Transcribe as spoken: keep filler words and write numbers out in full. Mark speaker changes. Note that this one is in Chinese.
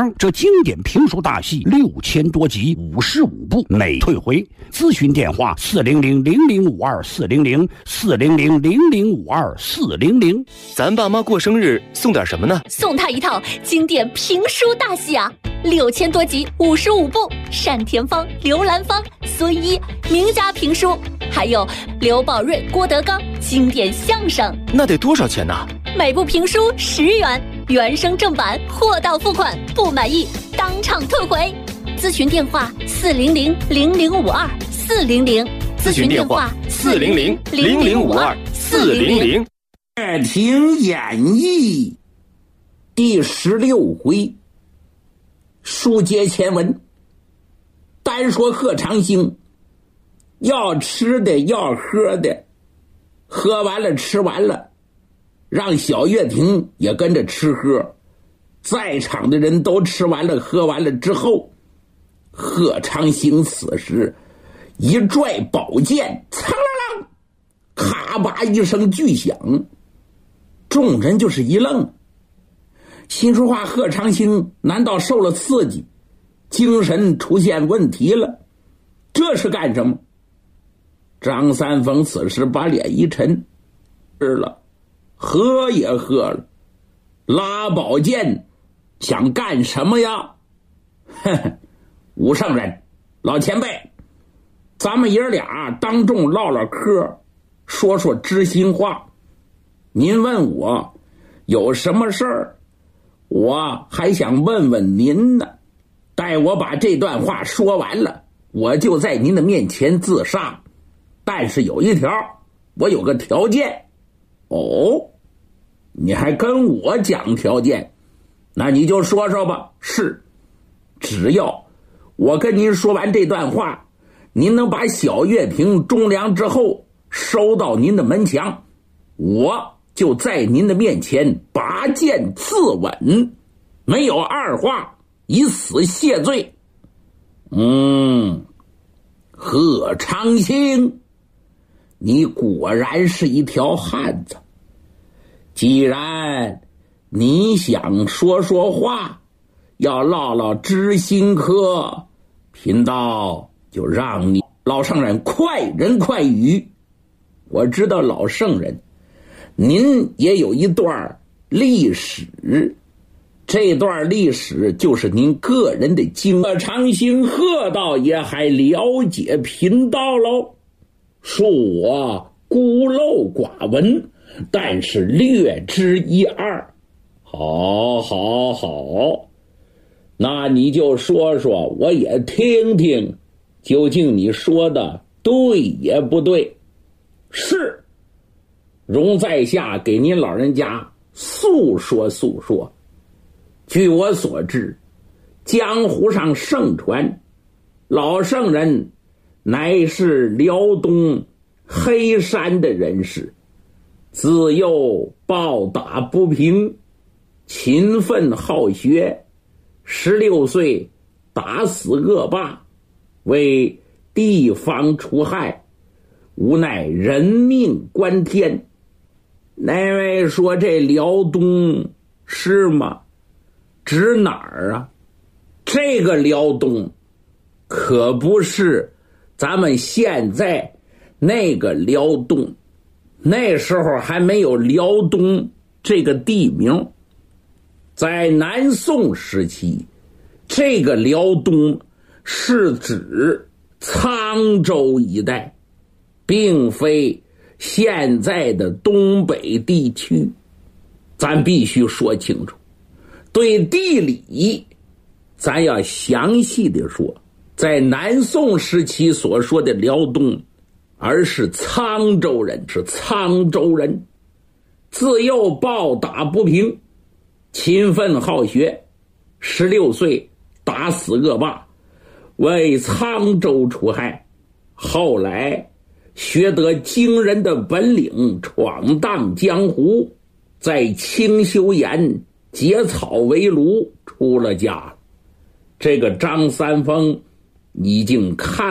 Speaker 1: 样，这经典评书大戏六千多集，五十五部，每退回。咨询电话：四零零零零五二四零零四零零零零五二四零零。
Speaker 2: 咱爸妈过生日送点什么呢？
Speaker 3: 送他一套经典评书大戏啊，六千多集，五十五部，单田芳、刘兰芳、孙一名家评书，还有刘宝瑞、郭德纲经典相声。
Speaker 2: 那得多少钱呢？
Speaker 3: 每部评书十元，原声正版，货到付款，不满意当场退回。咨询电话：四零零零零五二四零零。
Speaker 2: 咨询电话：四零零零零五二四零零。
Speaker 4: 乐亭演义第十六回，书接前文。单说贺长兴要吃的要喝的，喝完了吃完了，让小月亭也跟着吃喝。在场的人都吃完了喝完了之后，贺长兴此时一拽宝剑，噌啦啦，咔吧一声巨响，众人就是一愣，心说话，贺长兴难道受了刺激，精神出现问题了？这是干什么？张三丰此时把脸一沉，吃了，喝也喝了，拉宝剑想干什么呀？呵呵，武圣人，老前辈，咱们爷俩当众唠唠嗑，说说知心话。您问我有什么事儿，我还想问问您呢。待我把这段话说完了，我就在您的面前自杀。但是有一条，我有个条件。哦，你还跟我讲条件？那你就说说吧。是，只要我跟您说完这段话，您能把小月亭中粮之后收到您的门墙，我就在您的面前拔剑自刎，没有二话，以死谢罪。嗯，贺长兴，你果然是一条汉子。既然你想说说话，要唠唠知心嗑，贫道就让你。老圣人快人快语。我知道老圣人您也有一段历史，这段历史就是您个人的经历。长兴贺道也还了解贫道喽，恕我孤陋寡闻，但是略知一二。好好好，那你就说说，我也听听，究竟你说的对也不对？是，容在下给您老人家诉说诉说。据我所知，江湖上盛传老圣人乃是辽东黑山的人士，自幼暴打不平，勤奋好学，十六岁打死恶霸，为地方除害，无奈人命关天。那位说这辽东是吗？指哪儿啊？这个辽东可不是咱们现在那个辽东，那时候还没有辽东这个地名。在南宋时期，这个辽东是指沧州一带，并非现在的东北地区。咱必须说清楚，对地理咱要详细的说，在南宋时期所说的辽东，而是沧州人，是沧州人，自幼暴打不平，勤奋好学，十六岁打死恶霸，为沧州除害。后来学得惊人的本领，闯荡江湖，在清修岩结草为炉，出了家了。这个张三丰已经看